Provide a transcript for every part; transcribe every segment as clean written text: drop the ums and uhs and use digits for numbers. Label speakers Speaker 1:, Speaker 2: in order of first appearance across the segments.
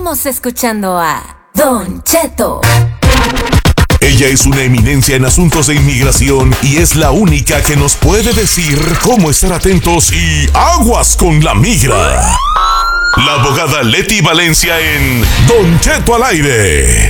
Speaker 1: Estamos escuchando a Don Cheto.
Speaker 2: Ella es una eminencia en asuntos de inmigración y es la única que nos puede decir cómo estar atentos y aguas con la migra. La abogada Leti Valencia en Don Cheto al aire.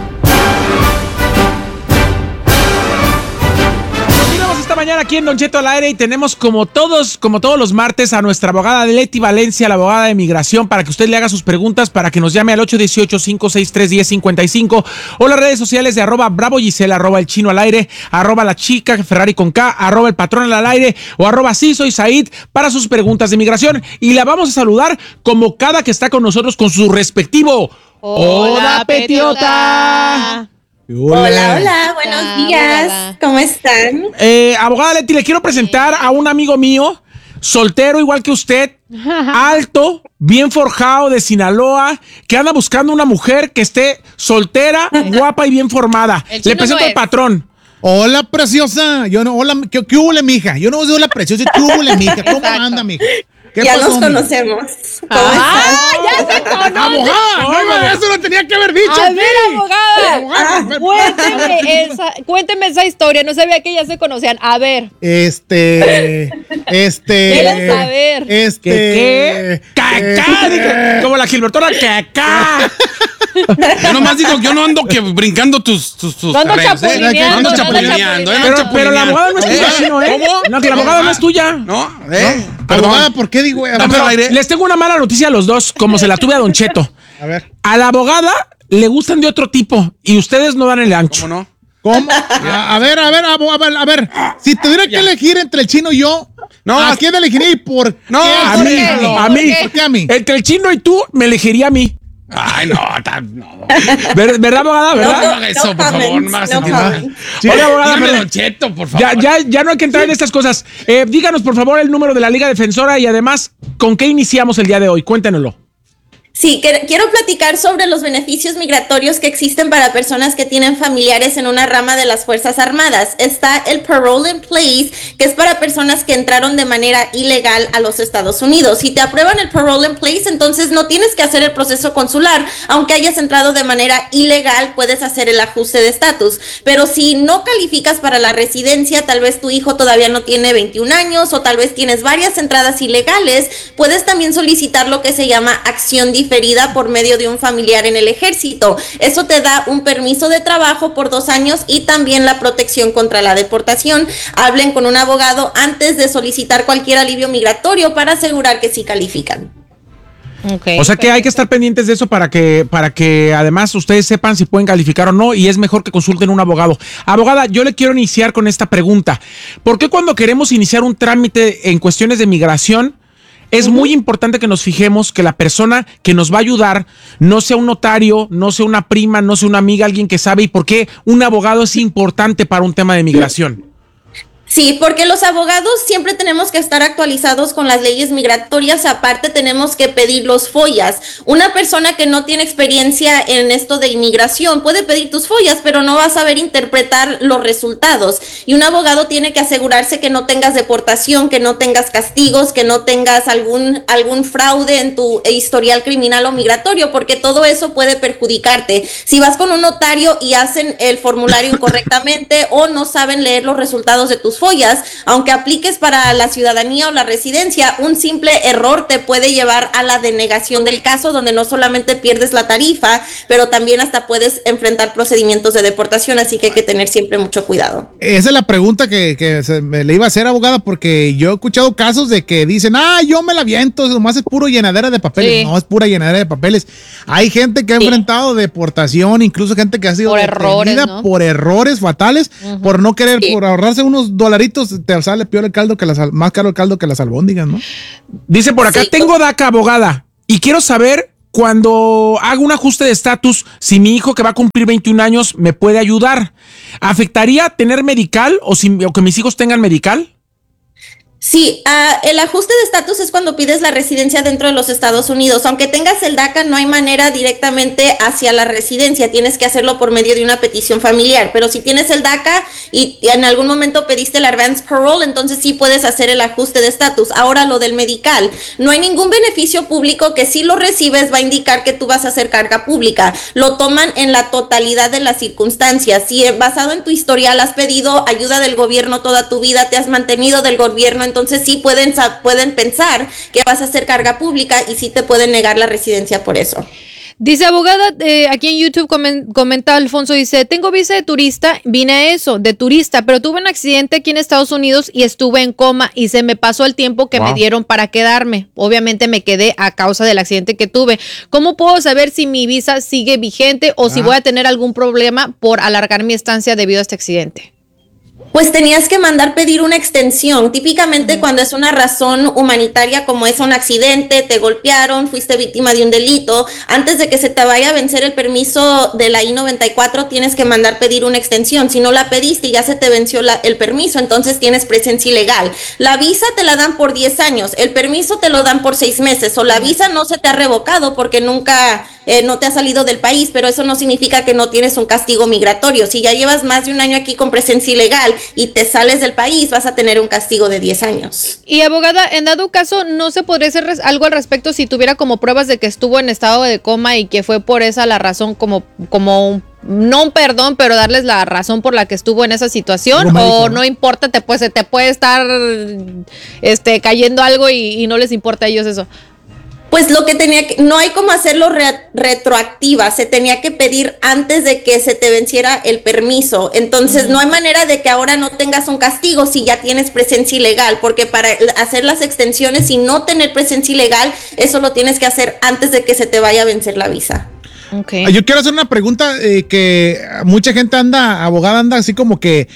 Speaker 3: Mañana aquí en Don Cheto al aire y tenemos como todos los martes a nuestra abogada Leti Valencia, la abogada de migración, para que usted le haga sus preguntas, para que nos llame al 818-563-1055 o las redes sociales de @BravoGisela, @el chino al aire, @la chica Ferrari con K, @el patrón al aire o @sí soy Said para sus preguntas de migración. Y la vamos a saludar como cada que está con nosotros con su respectivo Hola Petiota.
Speaker 4: Hola, buenos días. Hola. ¿Cómo están?
Speaker 3: Abogada Leti, le quiero presentar a un amigo mío, soltero igual que usted, alto, bien forjado, de Sinaloa, que anda buscando una mujer que esté soltera, guapa y bien formada. Le presento al patrón.
Speaker 5: Hola, preciosa. ¿Qué hubo, mija? Yo no soy la preciosa, ¿qué hubo, mija? ¿Cómo anda, mija?
Speaker 4: Ya pasó, nos conocemos.
Speaker 6: Ya se conocen.
Speaker 5: Abogada, eso lo tenía que haber dicho.
Speaker 6: A ver, abogada, cuénteme esa historia. No sabía que ya se conocían. A ver.
Speaker 3: ¿Quieres
Speaker 6: saber?
Speaker 3: ¿Qué? ¡Cacá! Como la Gilbertona, ¡cacá!
Speaker 7: Yo nomás digo, yo no ando brincando tus
Speaker 6: redes,
Speaker 7: no ando chapulineando.
Speaker 3: Pero la abogada no es tuya, Chino, ¿eh?
Speaker 7: ¿Cómo?
Speaker 3: No, que la abogada no es tuya.
Speaker 7: No,
Speaker 5: abogada, ¿por qué digo?
Speaker 3: Les tengo una mala noticia a los dos, como se la tuve a Don Cheto.
Speaker 5: A ver.
Speaker 3: A la abogada le gustan de otro tipo y ustedes no dan el ancho.
Speaker 7: ¿Cómo no?
Speaker 5: ¿Cómo? A ver. Si tuviera que elegir entre el chino y yo, ¿a quién elegiría y por qué?
Speaker 3: No, a mí.
Speaker 5: ¿Por qué a mí?
Speaker 3: Entre el chino y tú, me elegiría a mí.
Speaker 7: Ay, no.
Speaker 3: ¿Verdad, abogada? ¿Verdad?
Speaker 7: No haga eso, por favor. No hagas
Speaker 3: Oye, abogada,
Speaker 7: dígame, Don Cheto, por favor.
Speaker 3: Ya no hay que entrar en estas cosas. Díganos, por favor, el número de la Liga Defensora y además, ¿con qué iniciamos el día de hoy? Cuéntenoslo.
Speaker 4: Sí, quiero platicar sobre los beneficios migratorios que existen para personas que tienen familiares en una rama de las Fuerzas Armadas. Está el Parole in Place, que es para personas que entraron de manera ilegal a los Estados Unidos. Si te aprueban el Parole in Place, entonces no tienes que hacer el proceso consular. Aunque hayas entrado de manera ilegal, puedes hacer el ajuste de estatus. Pero si no calificas para la residencia, tal vez tu hijo todavía no tiene 21 años o tal vez tienes varias entradas ilegales, puedes también solicitar lo que se llama acción diferida por medio de un familiar en el ejército. Eso te da un permiso de trabajo por 2 años y también la protección contra la deportación. Hablen con un abogado antes de solicitar cualquier alivio migratorio para asegurar que sí califican.
Speaker 3: Okay, o sea que hay que estar pendientes de eso para que además ustedes sepan si pueden calificar o no, y es mejor que consulten un abogado. Abogada, yo le quiero iniciar con esta pregunta. ¿Por qué cuando queremos iniciar un trámite en cuestiones de migración es muy importante que nos fijemos que la persona que nos va a ayudar no sea un notario, no sea una prima, no sea una amiga, alguien que sabe? ¿Y por qué un abogado es importante para un tema de migración?
Speaker 4: Sí, porque los abogados siempre tenemos que estar actualizados con las leyes migratorias. Aparte, tenemos que pedir los FOIAs. Una persona que no tiene experiencia en esto de inmigración puede pedir tus FOIAs, pero no va a saber interpretar los resultados. Y un abogado tiene que asegurarse que no tengas deportación, que no tengas castigos, que no tengas algún fraude en tu historial criminal o migratorio, porque todo eso puede perjudicarte. Si vas con un notario y hacen el formulario incorrectamente o no saben leer los resultados de tus FOIAs, aunque apliques para la ciudadanía o la residencia, un simple error te puede llevar a la denegación del caso, donde no solamente pierdes la tarifa, pero también hasta puedes enfrentar procedimientos de deportación, así que hay que tener siempre mucho cuidado.
Speaker 5: Esa es la pregunta que le iba a hacer, abogada, porque yo he escuchado casos de que dicen, yo me la aviento, nomás es puro llenadera de papeles. Sí. No, es pura llenadera de papeles. Hay gente que ha enfrentado deportación, incluso gente que ha sido detenida por errores fatales, por no querer, por ahorrarse unos dolaritos, te sale peor el caldo que más caro el caldo que las albóndigas, ¿no?
Speaker 3: Dice por acá, tengo DACA, abogada, y quiero saber cuando hago un ajuste de estatus, si mi hijo que va a cumplir 21 años me puede ayudar. ¿Afectaría tener medical o que mis hijos tengan medical?
Speaker 4: Sí, el ajuste de estatus es cuando pides la residencia dentro de los Estados Unidos. Aunque tengas el DACA, no hay manera directamente hacia la residencia. Tienes que hacerlo por medio de una petición familiar. Pero si tienes el DACA y en algún momento pediste el advance parole, entonces sí puedes hacer el ajuste de estatus. Ahora lo del medical. No hay ningún beneficio público que si lo recibes va a indicar que tú vas a hacer carga pública. Lo toman en la totalidad de las circunstancias. Si basado en tu historial has pedido ayuda del gobierno toda tu vida, te has mantenido del gobierno, entonces sí pueden pensar que vas a hacer carga pública y sí te pueden negar la residencia por eso.
Speaker 6: Dice abogada, aquí en YouTube comenta Alfonso, dice, tengo visa de turista, vine a eso, de turista, pero tuve un accidente aquí en Estados Unidos y estuve en coma y se me pasó el tiempo que me dieron para quedarme. Obviamente me quedé a causa del accidente que tuve. ¿Cómo puedo saber si mi visa sigue vigente o si voy a tener algún problema por alargar mi estancia debido a este accidente?
Speaker 4: Pues tenías que mandar pedir una extensión. Típicamente cuando es una razón humanitaria como es un accidente, te golpearon, fuiste víctima de un delito, antes de que se te vaya a vencer el permiso de la I-94 tienes que mandar pedir una extensión. Si no la pediste y ya se te venció el permiso, entonces tienes presencia ilegal. La visa te la dan por 10 años, el permiso te lo dan por 6 meses o la visa no se te ha revocado porque nunca no te ha salido del país, pero eso no significa que no tienes un castigo migratorio. Si ya llevas más de un año aquí con presencia ilegal y te sales del país, vas a tener un castigo de 10 años.
Speaker 6: Y abogada, en dado caso, ¿no se podría hacer algo al respecto si tuviera como pruebas de que estuvo en estado de coma y que fue por esa la razón como no un perdón, pero darles la razón por la que estuvo en esa situación? ¿O no importa, se te puede estar cayendo algo y no les importa a ellos eso?
Speaker 4: Pues no hay como hacerlo retroactiva, se tenía que pedir antes de que se te venciera el permiso. Entonces no hay manera de que ahora no tengas un castigo si ya tienes presencia ilegal, porque para hacer las extensiones y no tener presencia ilegal, eso lo tienes que hacer antes de que se te vaya a vencer la visa.
Speaker 5: Okay. Yo quiero hacer una pregunta que mucha gente abogada anda así como que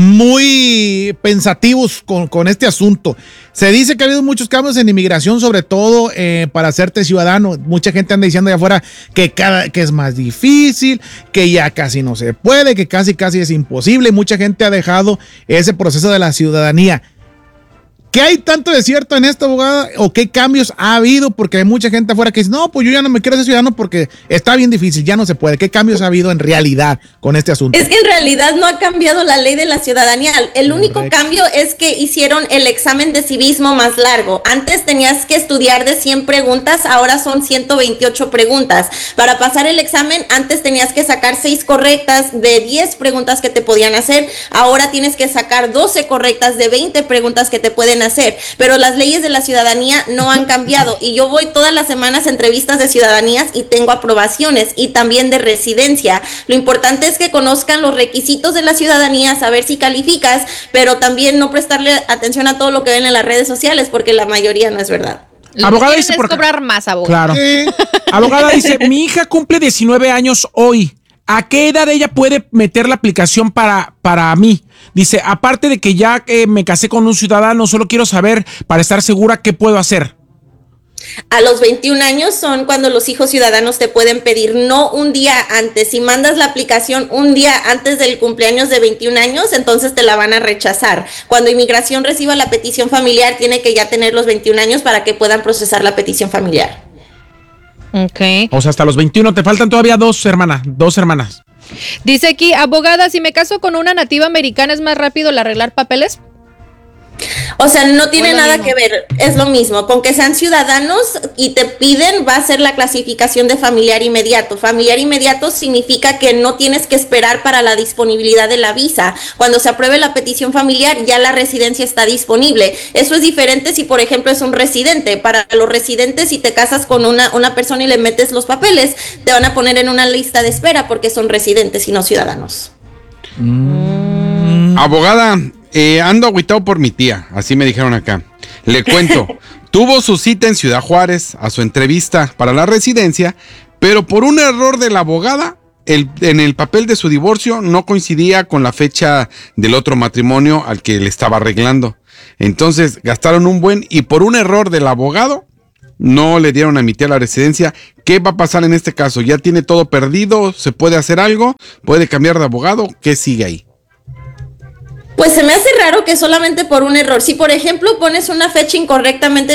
Speaker 5: muy pensativos con este asunto. Se dice que ha habido muchos cambios en inmigración, sobre todo para hacerte ciudadano. Mucha gente anda diciendo allá afuera que es más difícil, que ya casi no se puede, que casi es imposible. Mucha gente ha dejado ese proceso de la ciudadanía. ¿Qué hay tanto de cierto en esto, abogada? ¿O qué cambios ha habido? Porque hay mucha gente afuera que dice, no, pues yo ya no me quiero ser ciudadano porque está bien difícil, ya no se puede. ¿Qué cambios ha habido en realidad con este asunto?
Speaker 4: Es que en realidad no ha cambiado la ley de la ciudadanía. El único cambio es que hicieron el examen de civismo más largo. Antes tenías que estudiar de 100 preguntas, ahora son 128 preguntas. Para pasar el examen, antes tenías que sacar 6 correctas de 10 preguntas que te podían hacer. Ahora tienes que sacar 12 correctas de 20 preguntas que te pueden hacer, pero las leyes de la ciudadanía no han cambiado y yo voy todas las semanas a entrevistas de ciudadanías y tengo aprobaciones y también de residencia. Lo importante es que conozcan los requisitos de la ciudadanía, saber si calificas, pero también no prestarle atención a todo lo que ven en las redes sociales porque la mayoría no es verdad.
Speaker 6: Abogada dice por cobrar más, abogada.
Speaker 3: Claro. Abogada dice, mi hija cumple 19 años hoy. ¿A qué edad ella puede meter la aplicación para mí? Dice, aparte de que ya me casé con un ciudadano, solo quiero saber, para estar segura, qué puedo hacer.
Speaker 4: A los 21 años son cuando los hijos ciudadanos te pueden pedir, no un día antes. Si mandas la aplicación un día antes del cumpleaños de 21 años, entonces te la van a rechazar. Cuando inmigración reciba la petición familiar, tiene que ya tener los 21 años para que puedan procesar la petición familiar.
Speaker 6: Okay.
Speaker 3: O sea, hasta los 21, te faltan todavía dos hermanas.
Speaker 6: Dice aquí, abogada, si me caso con una nativa americana, ¿es más rápido el arreglar papeles?
Speaker 4: O sea, no tiene nada que ver, es lo mismo, con que sean ciudadanos y te piden, va a ser la clasificación de familiar inmediato. Familiar inmediato significa que no tienes que esperar para la disponibilidad de la visa. Cuando se apruebe la petición familiar, ya la residencia está disponible. Eso es diferente si, por ejemplo, es un residente. Para los residentes, si te casas con una persona y le metes los papeles, te van a poner en una lista de espera porque son residentes y no ciudadanos.
Speaker 7: Abogada, ando agüitado por mi tía, así me dijeron acá. Le cuento, tuvo su cita en Ciudad Juárez a su entrevista para la residencia, pero por un error de la abogada, en el papel de su divorcio no coincidía con la fecha del otro matrimonio al que le estaba arreglando. Entonces gastaron un buen y por un error del abogado no le dieron a mi tía la residencia. ¿Qué va a pasar en este caso? ¿Ya tiene todo perdido? ¿Se puede hacer algo? ¿Puede cambiar de abogado? ¿Qué sigue ahí?
Speaker 4: Pues se me hace raro que solamente por un error. Si, por ejemplo, pones una fecha incorrectamente en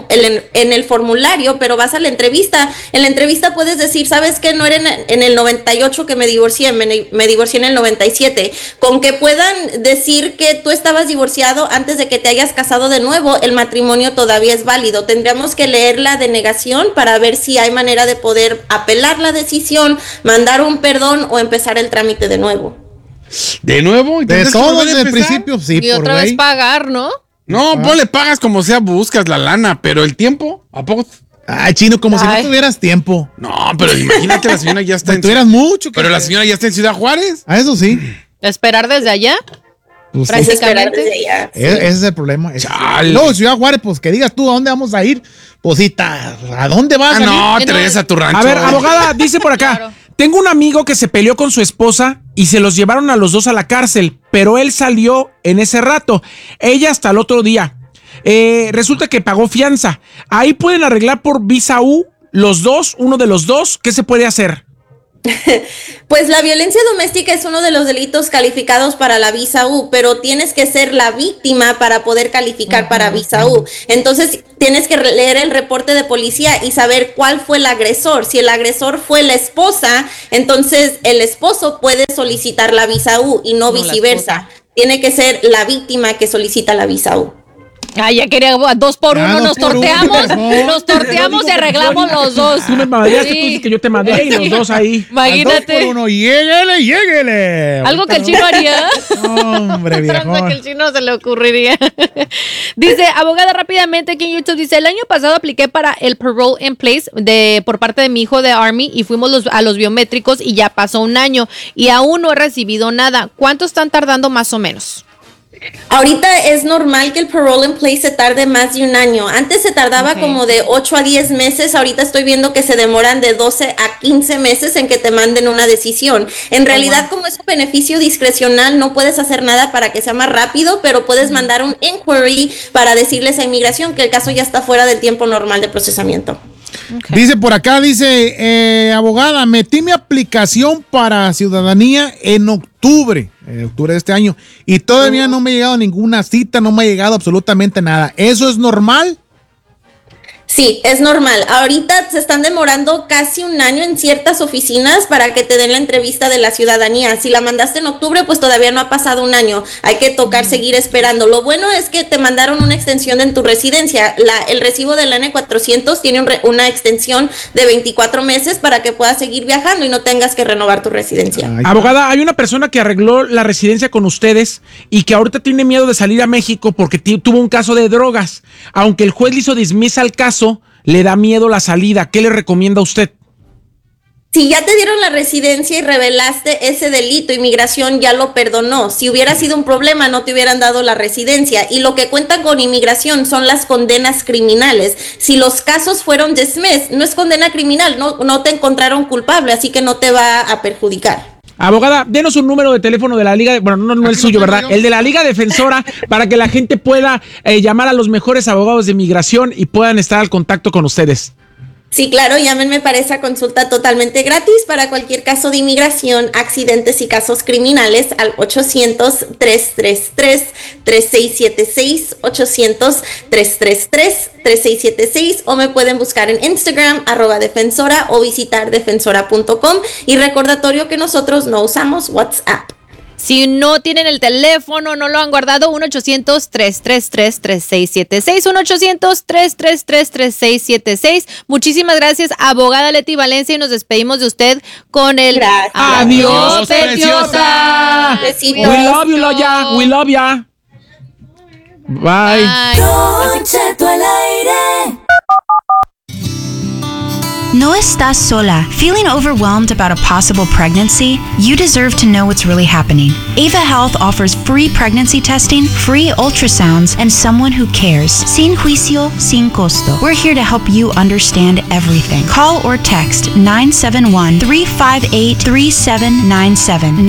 Speaker 4: el formulario, pero vas a la entrevista, en la entrevista puedes decir, ¿sabes qué? No era en el 98 que me divorcié, me divorcié en el 97. Con que puedan decir que tú estabas divorciado antes de que te hayas casado de nuevo, el matrimonio todavía es válido. Tendríamos que leer la denegación para ver si hay manera de poder apelar la decisión, mandar un perdón o empezar el trámite de nuevo.
Speaker 7: ¿De nuevo?
Speaker 5: De todo desde el principio, sí.
Speaker 6: Y otra vez pagar, ¿no?
Speaker 7: No, vos le pagas como sea, buscas la lana, pero el tiempo, ¿a poco?
Speaker 5: Ay, Chino, como si no tuvieras tiempo.
Speaker 7: No, pero imagínate, la señora ya está
Speaker 5: tuvieras mucho.
Speaker 7: Pero la señora ya está en Ciudad Juárez.
Speaker 5: Ah, eso sí.
Speaker 6: ¿Esperar desde allá?
Speaker 5: Pues
Speaker 6: prácticamente.
Speaker 4: Desde allá, sí.
Speaker 5: Ese es el problema. No, Ciudad Juárez, pues que digas tú a dónde vamos a ir. Pues sí, ¿a dónde vas?
Speaker 7: No, te regresas a tu rancho.
Speaker 3: A ver, abogada, dice por acá. Claro. Tengo un amigo que se peleó con su esposa y se los llevaron a los dos a la cárcel, pero él salió en ese rato. Ella hasta el otro día. Resulta que pagó fianza. Ahí pueden arreglar por visa U los dos, uno de los dos. ¿Qué se puede hacer?
Speaker 4: Pues la violencia doméstica es uno de los delitos calificados para la visa U, pero tienes que ser la víctima para poder calificar para visa U. Entonces tienes que leer el reporte de policía y saber cuál fue el agresor. Si el agresor fue la esposa, entonces el esposo puede solicitar la visa U y no viceversa. Tiene que ser la víctima que solicita la visa U.
Speaker 6: Ay, ya quería 2 por 1, nos torteamos y arreglamos los dos.
Speaker 3: Tú me madreaste, tú dices que yo te madreé y los dos ahí.
Speaker 6: Imagínate.
Speaker 5: 2 por 1, lléguele.
Speaker 6: Algo que el chino haría.
Speaker 5: Hombre, viejón.
Speaker 6: Que el chino se le ocurriría. Dice, abogada, rápidamente aquí en YouTube, dice, el año pasado apliqué para el parole in place por parte de mi hijo de Army y fuimos a los biométricos y ya pasó un año y aún no he recibido nada. ¿Cuánto están tardando más o menos?
Speaker 4: Ahorita es normal que el parole in place se tarde más de un año. Antes se tardaba como de 8 a 10 meses. Ahorita estoy viendo que se demoran de 12 a 15 meses en que te manden una decisión. En realidad, como es un beneficio discrecional, no puedes hacer nada para que sea más rápido, pero puedes mandar un inquiry para decirles a inmigración que el caso ya está fuera del tiempo normal de procesamiento.
Speaker 5: Dice por acá, abogada, metí mi aplicación para ciudadanía en octubre de este año y todavía no me ha llegado ninguna cita, no me ha llegado absolutamente nada. ¿Eso es normal?
Speaker 4: Sí, es normal. Ahorita se están demorando casi un año en ciertas oficinas para que te den la entrevista de la ciudadanía. Si la mandaste en octubre, pues todavía no ha pasado un año. Hay que seguir esperando. Lo bueno es que te mandaron una extensión en tu residencia. El recibo del N400 tiene una extensión de 24 meses para que puedas seguir viajando y no tengas que renovar tu residencia.
Speaker 3: Abogada, hay una persona que arregló la residencia con ustedes y que ahorita tiene miedo de salir a México porque tuvo un caso de drogas. Aunque el juez le hizo dismisa al caso, le da miedo la salida. ¿Qué le recomienda a usted?
Speaker 4: Si ya te dieron la residencia y revelaste ese delito, inmigración ya lo perdonó. Si hubiera sido un problema, no te hubieran dado la residencia. Y lo que cuentan con inmigración son las condenas criminales. Si los casos fueron dismissed, no es condena criminal, no te encontraron culpable, así que no te va a perjudicar.
Speaker 3: Abogada, denos un número de teléfono de la Liga, bueno, no el suyo, ¿verdad? El de la Liga Defensora, para que la gente pueda llamar a los mejores abogados de inmigración y puedan estar al contacto con ustedes.
Speaker 4: Sí, claro, llámenme para esa consulta totalmente gratis para cualquier caso de inmigración, accidentes y casos criminales al 800-333-3676, 800-333-3676, o me pueden buscar en Instagram, @defensora, o visitar defensora.com. Y recordatorio que nosotros no usamos WhatsApp.
Speaker 6: Si no tienen el teléfono, no lo han guardado, 1-800-333-3676, 1-800-333-3676. Muchísimas gracias, abogada Leti Valencia, y nos despedimos de usted con el
Speaker 3: adiós, preciosa.
Speaker 4: Besitos.
Speaker 3: We love you, Loya. We love ya. Bye.
Speaker 1: Don Cheto al aire.
Speaker 8: No estás sola. Feeling overwhelmed about a possible pregnancy? You deserve to know what's really happening. Ava Health offers free pregnancy testing, free ultrasounds, and someone who cares. Sin juicio, sin costo. We're here to help you understand everything. Call or text 971-358-3797.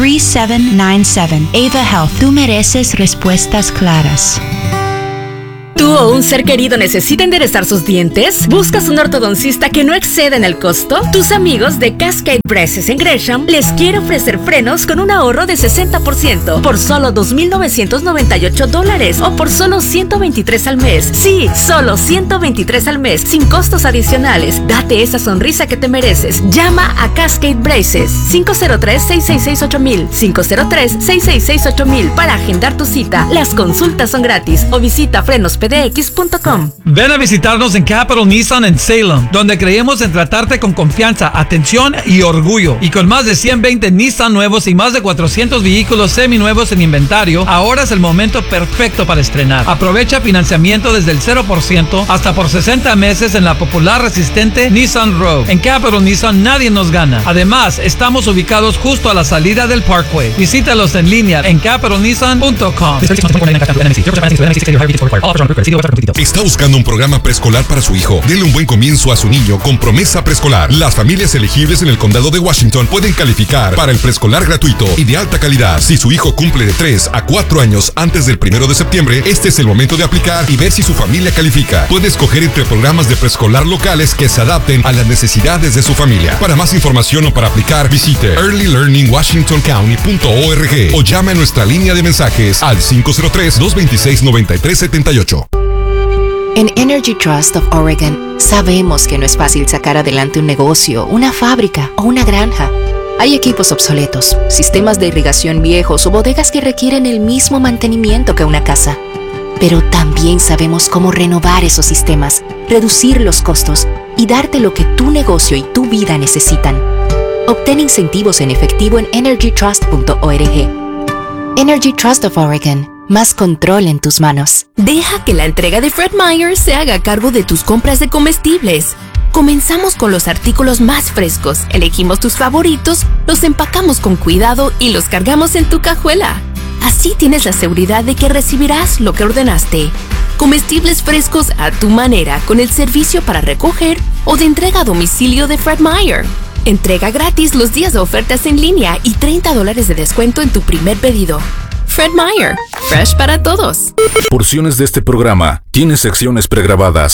Speaker 8: 971-358-3797. Ava Health. Tú mereces respuestas claras.
Speaker 9: ¿Tú o un ser querido necesita enderezar sus dientes? ¿Buscas un ortodoncista que no exceda en el costo? Tus amigos de Cascade Braces en Gresham les quiere ofrecer frenos con un ahorro de 60% por solo $2,998 o por solo $123 al mes. Sí, solo $123 al mes, sin costos adicionales. Date esa sonrisa que te mereces. Llama a Cascade Braces 503-666-8000, 503-666-8000 para agendar tu cita. Las consultas son gratis o visita frenospdx.com.
Speaker 10: Ven a visitarnos en Capital Nissan en Salem, donde creemos en tratarte con confianza, atención y orgullo. Y con más de 120 Nissan nuevos y más de 400 vehículos seminuevos en inventario, ahora es el momento perfecto para estrenar. Aprovecha financiamiento desde el 0% hasta por 60 meses en la popular resistente Nissan Rogue. En Capital Nissan nadie nos gana. Además, estamos ubicados justo a la salida del Parkway. Visítalos en línea en capitalnissan.com.
Speaker 11: ¿Está buscando un programa preescolar para su hijo? Dele un buen comienzo a su niño con Promesa Preescolar. Las familias elegibles en el condado de Washington pueden calificar para el preescolar gratuito y de alta calidad. Si su hijo cumple de 3 a 4 años antes del 1 de septiembre, este es el momento de aplicar y ver si su familia califica. Puede escoger entre programas de preescolar locales que se adapten a las necesidades de su familia. Para más información o para aplicar, visite earlylearningwashingtoncounty.org o llame a nuestra línea de mensajes al 503-226-9378.
Speaker 12: En Energy Trust of Oregon sabemos que no es fácil sacar adelante un negocio, una fábrica o una granja. Hay equipos obsoletos, sistemas de irrigación viejos o bodegas que requieren el mismo mantenimiento que una casa. Pero también sabemos cómo renovar esos sistemas, reducir los costos y darte lo que tu negocio y tu vida necesitan. Obtén incentivos en efectivo en energytrust.org. Energy Trust of Oregon. Más control en tus manos.
Speaker 9: Deja que la entrega de Fred Meyer se haga cargo de tus compras de comestibles. Comenzamos con los artículos más frescos, elegimos tus favoritos, los empacamos con cuidado y los cargamos en tu cajuela. Así tienes la seguridad de que recibirás lo que ordenaste. Comestibles frescos a tu manera con el servicio para recoger o de entrega a domicilio de Fred Meyer. Entrega gratis los días de ofertas en línea y $30 de descuento en tu primer pedido. Fred Meyer, fresh para todos.
Speaker 13: Porciones de este programa tienen secciones pregrabadas.